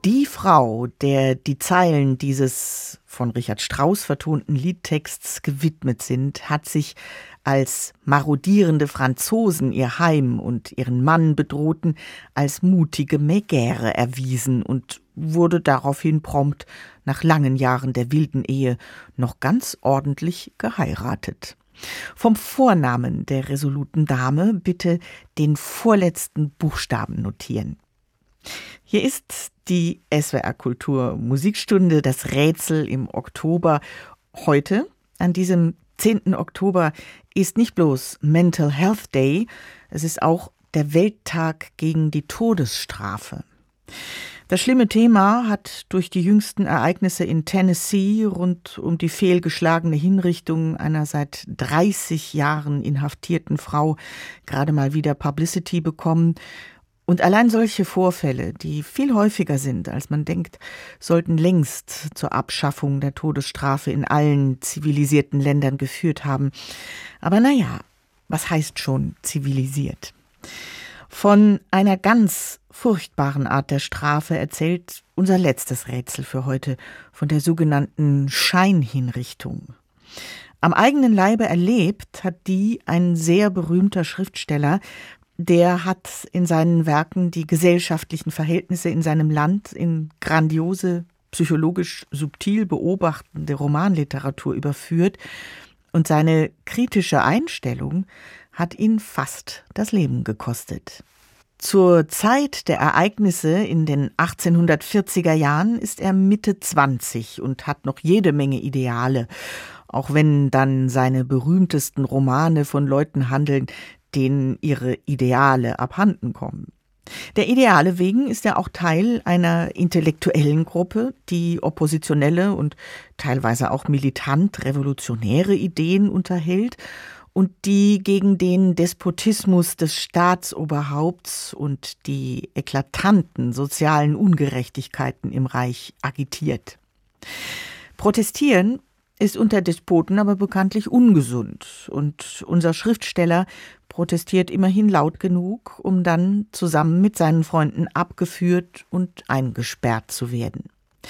Die Frau, der die Zeilen dieses von Richard Strauss vertonten Liedtexts gewidmet sind, hat sich als marodierende Franzosen ihr Heim und ihren Mann bedrohten, als mutige Megäre erwiesen und wurde daraufhin prompt nach langen Jahren der wilden Ehe noch ganz ordentlich geheiratet. Vom Vornamen der resoluten Dame bitte den vorletzten Buchstaben notieren. Hier ist die SWR Kultur Musikstunde, das Rätsel im Oktober. Heute, an diesem 10. Oktober, ist nicht bloß Mental Health Day, es ist auch der Welttag gegen die Todesstrafe. Das schlimme Thema hat durch die jüngsten Ereignisse in Tennessee rund um die fehlgeschlagene Hinrichtung einer seit 30 Jahren inhaftierten Frau gerade mal wieder Publicity bekommen. Und allein solche Vorfälle, die viel häufiger sind, als man denkt, sollten längst zur Abschaffung der Todesstrafe in allen zivilisierten Ländern geführt haben. Aber naja, was heißt schon zivilisiert? Von einer ganz furchtbaren Art der Strafe erzählt unser letztes Rätsel für heute, von der sogenannten Scheinhinrichtung. Am eigenen Leibe erlebt hat die ein sehr berühmter Schriftsteller. Der hat in seinen Werken die gesellschaftlichen Verhältnisse in seinem Land in grandiose, psychologisch subtil beobachtende Romanliteratur überführt. Und seine kritische Einstellung hat ihn fast das Leben gekostet. Zur Zeit der Ereignisse in den 1840er Jahren ist er Mitte 20 und hat noch jede Menge Ideale, auch wenn dann seine berühmtesten Romane von Leuten handeln, denen ihre Ideale abhanden kommen. Der Ideale wegen ist er auch Teil einer intellektuellen Gruppe, die oppositionelle und teilweise auch militant revolutionäre Ideen unterhält und die gegen den Despotismus des Staatsoberhaupts und die eklatanten sozialen Ungerechtigkeiten im Reich agitiert. Protestieren ist unter Despoten aber bekanntlich ungesund und unser Schriftsteller protestiert immerhin laut genug, um dann zusammen mit seinen Freunden abgeführt und eingesperrt zu werden.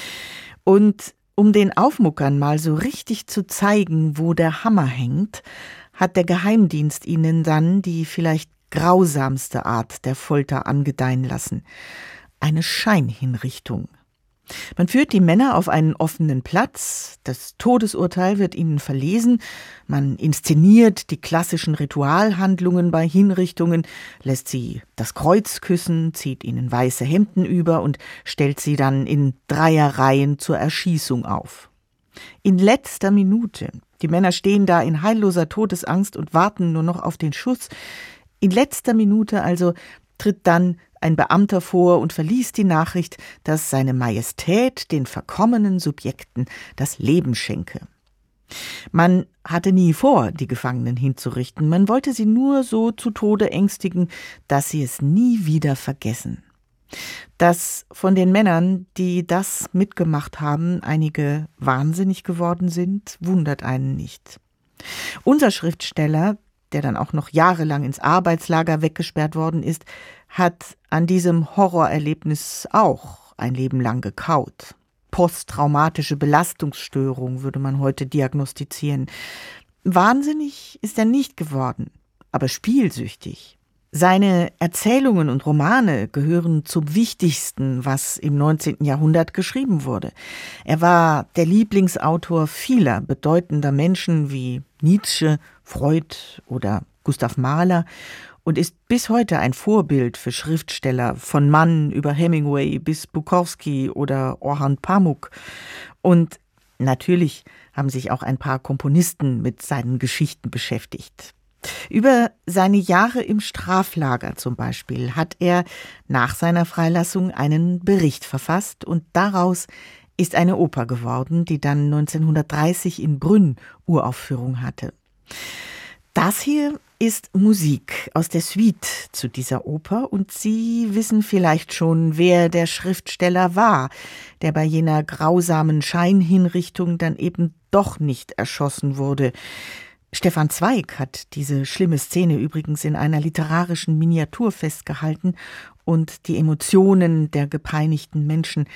Und um den Aufmuckern mal so richtig zu zeigen, wo der Hammer hängt, hat der Geheimdienst ihnen dann die vielleicht grausamste Art der Folter angedeihen lassen: eine Scheinhinrichtung. Man führt die Männer auf einen offenen Platz, das Todesurteil wird ihnen verlesen, man inszeniert die klassischen Ritualhandlungen bei Hinrichtungen, lässt sie das Kreuz küssen, zieht ihnen weiße Hemden über und stellt sie dann in Dreierreihen zur Erschießung auf. In letzter Minute, die Männer stehen da in heilloser Todesangst und warten nur noch auf den Schuss, in letzter Minute also tritt dann ein Beamter vor und verliest die Nachricht, dass seine Majestät den verkommenen Subjekten das Leben schenke. Man hatte nie vor, die Gefangenen hinzurichten, man wollte sie nur so zu Tode ängstigen, dass sie es nie wieder vergessen. Dass von den Männern, die das mitgemacht haben, einige wahnsinnig geworden sind, wundert einen nicht. Unser Schriftsteller, der dann auch noch jahrelang ins Arbeitslager weggesperrt worden ist, hat an diesem Horrorerlebnis auch ein Leben lang gekaut. Posttraumatische Belastungsstörung würde man heute diagnostizieren. Wahnsinnig ist er nicht geworden, aber spielsüchtig. Seine Erzählungen und Romane gehören zum Wichtigsten, was im 19. Jahrhundert geschrieben wurde. Er war der Lieblingsautor vieler bedeutender Menschen wie Nietzsche, Freud oder Gustav Mahler und ist bis heute ein Vorbild für Schriftsteller, von Mann über Hemingway bis Bukowski oder Orhan Pamuk. Und natürlich haben sich auch ein paar Komponisten mit seinen Geschichten beschäftigt. Über seine Jahre im Straflager zum Beispiel hat er nach seiner Freilassung einen Bericht verfasst und daraus ist eine Oper geworden, die dann 1930 in Brünn Uraufführung hatte. Das hier ist Musik aus der Suite zu dieser Oper und Sie wissen vielleicht schon, wer der Schriftsteller war, der bei jener grausamen Scheinhinrichtung dann eben doch nicht erschossen wurde. Stefan Zweig hat diese schlimme Szene übrigens in einer literarischen Miniatur festgehalten und die Emotionen der gepeinigten Menschen